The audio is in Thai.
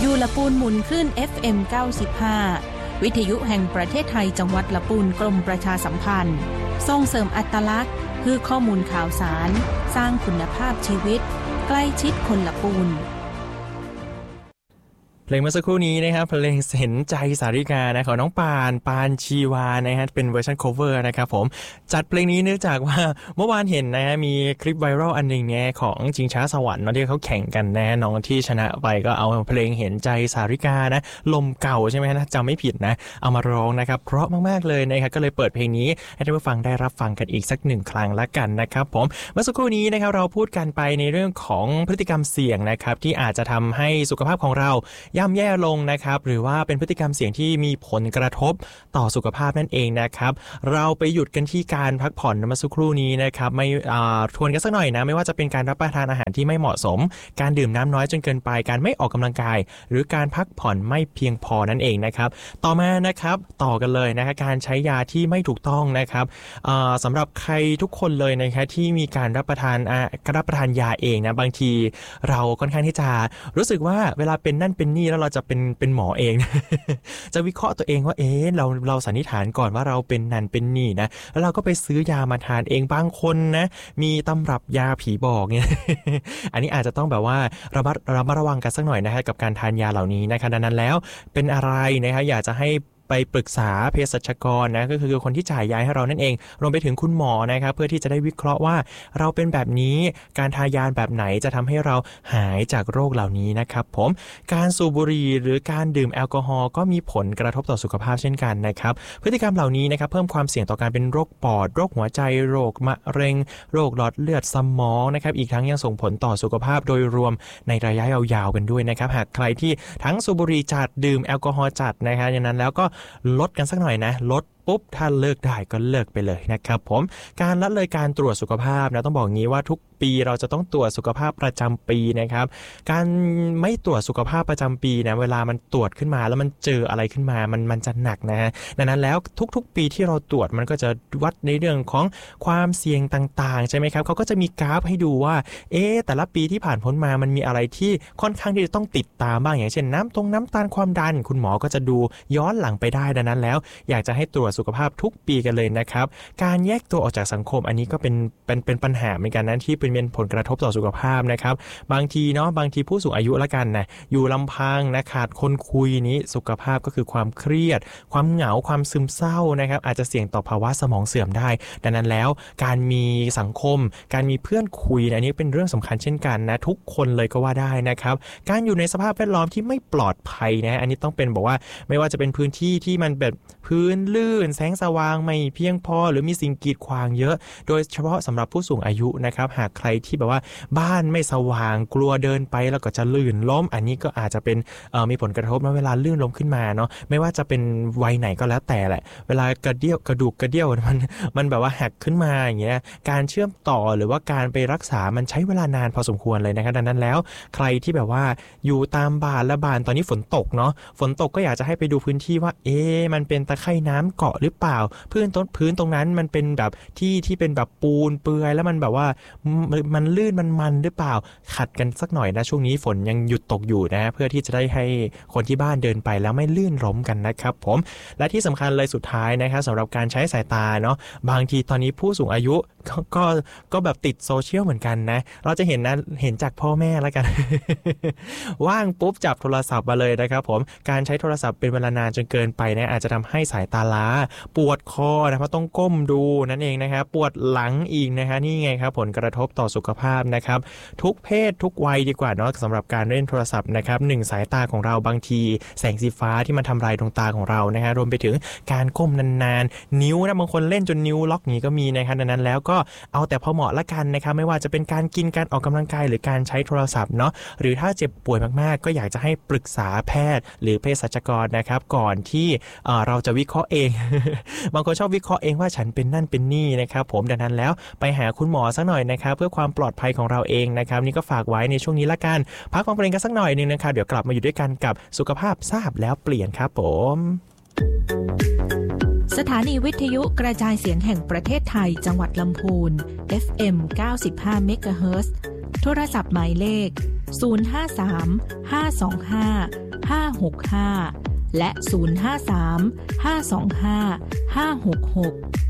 อยู่ละปูนหมุนขึ้น FM 95วิทยุแห่งประเทศไทยจังหวัดละปูนกรมประชาสัมพันธ์ส่งเสริมอัตลักษณ์คือข้อมูลข่าวสารสร้างคุณภาพชีวิตใกล้ชิดคนละปูนเพลงเมื่อสักครู่นี้นะครับเพลงเห็นใจสาริกานะของน้องปานชีวานะฮะเป็นเวอร์ชัน cover นะครับผมจัดเพลงนี้เนื่องจากว่าเมื่อวานเห็นนะฮะมีคลิปไวรัลอันนึงเนี่ยของชิงช้าสวรรค์เนาะที่เขาแข่งกันนะน้องที่ชนะไปก็เอาเพลงเห็นใจสาริกานะลมเก่าใช่ไหมนะจำไม่ผิดนะเอามาร้องนะครับเพราะมากๆเลยนะครับก็เลยเปิดเพลงนี้ให้ท่านผู้ฟังได้รับฟังกันอีกสักหนึ่งครั้งละกันนะครับผมเมื่อสักครู่นี้นะครับเราพูดกันไปในเรื่องของพฤติกรรมเสี่ยงนะครับที่อาจจะทำให้สุขภาพของเราย่ำแย่ลงนะครับหรือว่าเป็นพฤติกรรมเสี่ยงที่มีผลกระทบต่อสุขภาพนั่นเองนะครับเราไปหยุดกันที่การพักผ่อนเมื่อสักครู่นี้นะครับไม่ทวนกันสักหน่อยนะไม่ว่าจะเป็นการรับประทานอาหารที่ไม่เหมาะสมการดื่มน้ำน้อยจนเกินไปการไม่ออกกำลังกายหรือการพักผ่อนไม่เพียงพอนั่นเองนะครับต่อมานะครับต่อกันเลยนะครับการใช้ยาที่ไม่ถูกต้องนะครับสำหรับใครทุกคนเลยนะครับที่มีการรับประทานยาเองนะบางทีเราค่อนข้างที่จะรู้สึกว่าเวลาเป็นนั่นเป็นนี่แล้วเราจะเป็นหมอเอง จะวิเคราะห์ตัวเองว่าเราสันนิษฐานก่อนว่าเราเป็นนั่นเป็นนี่นะแล้วเราก็ไปซื้อยามาทานเองบางคนนะมีตำรับยาผีบอกเนี่ย อันนี้อาจจะต้องแบบว่าระมัดระวังกันสักหน่อยนะฮะกับการทานยาเหล่านี้นะคะดังนั้นแล้วเป็นอะไรนะคะอยากจะให้ไปปรึกษาเภสัชกรนะก็คือคนที่จ่ายยาให้เรานั่นเองรวมไปถึงคุณหมอนะครับเพื่อที่จะได้วิเคราะห์ว่าเราเป็นแบบนี้การทายาแบบไหนจะทำให้เราหายจากโรคเหล่านี้นะครับผมการสูบบุหรี่หรือการดื่มแอลกอฮอล์ก็มีผลกระทบต่อสุขภาพเช่นกันนะครับพฤติกรรมเหล่านี้นะครับเพิ่มความเสี่ยงต่อการเป็นโรคปอดโรคหัวใจโรคมะเร็งโรคหลอดเลือดสมองนะครับอีกทั้งยังส่งผลต่อสุขภาพโดยรวมในระยะยาวๆกันด้วยนะครับหากใครที่ทั้งสูบบุหรี่จัดดื่มแอลกอฮอล์จัดนะครับอย่างนั้นแล้วก็ลดกันสักหน่อยนะลดปุ๊บถ้าเลิกได้ก็เลิกไปเลยนะครับผมการละเลยการตรวจสุขภาพนะต้องบอกงี้ว่าทุกปีเราจะต้องตรวจสุขภาพประจำปีนะครับการไม่ตรวจสุขภาพประจำปีนะเวลามันตรวจขึ้นมาแล้วมันเจออะไรขึ้นมามันจะหนักนะฮะดังนั้นแล้วทุกๆปีที่เราตรวจมันก็จะวัดในเรื่องของความเสี่ยงต่างๆใช่ไหมครับเขาก็จะมีกราฟให้ดูว่าแต่ละปีที่ผ่านพ้นมามันมีอะไรที่ค่อนข้างที่จะต้องติดตามบ้างอย่างเช่นน้ำตาลความดันคุณหมอก็จะดูย้อนหลังไปได้ดังนั้นแล้วอยากจะให้ตรวจสุขภาพทุกปีกันเลยนะครับการแยกตัวออกจากสังคมอันนี้ก็เป็นปัญหาเหมือนกันนะที่เป็นผลกระทบต่อสุขภาพนะครับบางทีผู้สูงอายุละกันนะอยู่ลำพังนะขาดคนคุยนี้สุขภาพก็คือความเครียดความเหงาความซึมเศร้านะครับอาจจะเสี่ยงต่อภาวะสมองเสื่อมได้ดังนั้นแล้วการมีสังคมการมีเพื่อนคุยอันนี้เป็นเรื่องสำคัญเช่นกันนะทุกคนเลยก็ว่าได้นะครับการอยู่ในสภาพแวดล้อมที่ไม่ปลอดภัยนะอันนี้ต้องเป็นบอกว่าไม่ว่าจะเป็นพื้นที่ที่มันแบบพื้นลื่นแสงสว่างไม่เพียงพอหรือมีสิ่งกีดขวางเยอะโดยเฉพาะสำหรับผู้สูงอายุนะครับหากใครที่แบบว่าบ้านไม่สว่างกลัวเดินไปแล้วก็จะลื่นล้มอันนี้ก็อาจจะเป็นมีผลกระทบเวลาลื่นล้มขึ้นมาเนาะไม่ว่าจะเป็นวัยไหนก็แล้วแต่แหละเวลากระดูกกระเดี่ยวมันแบบว่าหักขึ้นมาอย่างเงี้ยการเชื่อมต่อหรือว่าการไปรักษามันใช้เวลานานพอสมควรเลยนะครับดังนั้นแล้วใครที่แบบว่าอยู่ตามบ้านและบ้านตอนนี้ฝนตกเนาะฝนตกก็อยากจะให้ไปดูพื้นที่ว่ามันเป็นตะไคร่น้ำเกาะหรือเปล่าพื้นตรงนั้นมันเป็นแบบที่เป็นแบบปูนเปื่อยแล้วมันแบบว่ามันลื่นมันหรือเปล่าขัดกันสักหน่อยนะช่วงนี้ฝนยังหยุดตกอยู่นะเพื่อที่จะได้ให้คนที่บ้านเดินไปแล้วไม่ลื่นล้มกันนะครับผมและที่สำคัญเลยสุดท้ายนะครับสำหรับการใช้สายตาเนาะบางทีตอนนี้ผู้สูงอายุก็แบบติดโซเชียลเหมือนกันนะเราจะเห็นจากพ่อแม่แล้วกัน ว่างปุ๊บจับโทรศัพท์มาเลยนะครับผมการใช้โทรศัพท์เป็นเวลานานจนเกินไปนะอาจจะทำให้สายตาล้าปวดคอนะเพราะต้องก้มดูนั่นเองนะครับปวดหลังอีกนะฮะนี่ไงครับผลกระทบต่อสุขภาพนะครับทุกเพศทุกวัยดีกว่าเนาะสำหรับการเล่นโทรศัพท์นะครับ1สายตาของเราบางทีแสงสีฟ้าที่มันทำลายดวงตาของเรานะฮะรวมไปถึงการก้มนานๆนิ้วนะบางคนเล่นจนนิ้วล็อกนี้ก็มีนะครับดังนั้นแล้วก็เอาแต่พอเหมาะละกันนะครับไม่ว่าจะเป็นการกินการออกกำลังกายหรือการใช้โทรศัพท์เนาะหรือถ้าเจ็บป่วยมากๆก็อยากจะให้ปรึกษาแพทย์หรือเภสัชกรนะครับก่อนที่เราจะวิเคราะห์เอง บางคนชอบวิเคราะห์เองว่าฉันเป็นนั่นเป็นนี่นะครับผมดังนั้นแล้วไปหาคุณหมอสักหน่อยนะครับเพื่อความปลอดภัยของเราเองนะครับนี่ก็ฝากไว้ในช่วงนี้ละกันพักฟังเพลงกันสักหน่อยนึงนะครับเดี๋ยวกลับมาอยู่ด้วยกันกับสุขภาพทราบแล้วเปลี่ยนครับผมสถานีวิทยุกระจายเสียงแห่งประเทศไทยจังหวัดลำพูน FM 95 เมกะเฮิรตซ์โทรศัพท์หมายเลข053 525 565และ053 525 566